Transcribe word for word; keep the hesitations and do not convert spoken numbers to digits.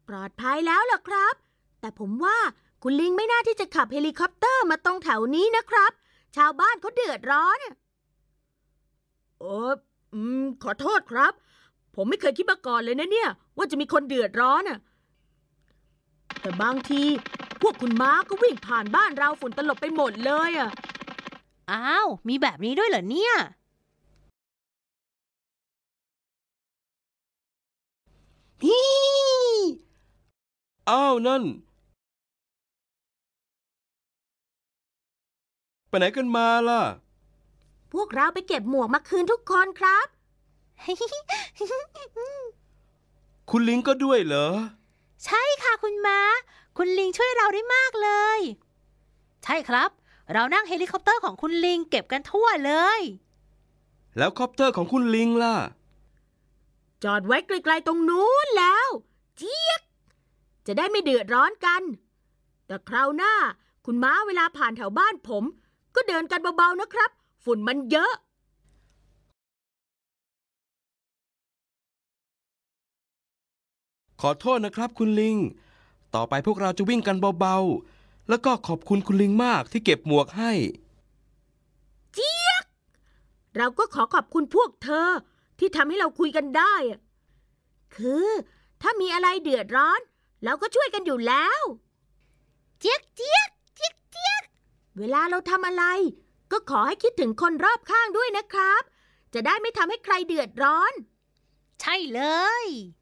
ปลอดภัยแล้วล่ะครับแต่ผมว่าคุณลิงไม่น่าที่จะขับเฮลิคอปเตอร์มาตรงแถวนี้นะครับชาวบ้านเขาเดือดร้อนเอออืมขอโทษครับผมไม่เคยคิดมาก่อนเลยนะเนี่ยว่าจะมีคนเดือดร้อนอ่ะแต่บางทีพวกคุณม้าก็วิ่งผ่านบ้านเราฝุ่นตลบไปหมดเลยอ่ะอ้าวมีแบบนี้ด้วยเหรอเนี่ยฮีอ้าวนั่นไปไหนกันมาล่ะพวกเราไปเก็บหมวกมาคืนทุกคนครับคุณลิงก็ด้วยเหรอใช่ค่ะคุณม้าคุณลิงช่วยเราได้มากเลยใช่ครับเรานั่งเฮลิคอปเตอร์ของคุณลิงเก็บกันทั่วเลยแล้วคอปเตอร์ของคุณลิงล่ะจอดไว้ไกลๆตรงนู้นแล้วเจี๊ยกจะได้ไม่เดือดร้อนกันแต่คราวหน้าคุณม้าเวลาผ่านแถวบ้านผมก็เดินกันเบาๆนะครับฝุ่นมันเยอะขอโทษนะครับคุณลิงต่อไปพวกเราจะวิ่งกันเบาๆแล้วก็ขอบคุณคุณลิงมากที่เก็บหมวกให้เจี๊ยกเราก็ขอขอบคุณพวกเธอที่ทำให้เราคุยกันได้คือถ้ามีอะไรเดือดร้อนเราก็ช่วยกันอยู่แล้วเจี๊ยกเจี๊ยกเจี๊ยกเจี๊ยกเวลาเราทำอะไรก็ขอให้คิดถึงคนรอบข้างด้วยนะครับจะได้ไม่ทำให้ใครเดือดร้อนใช่เลย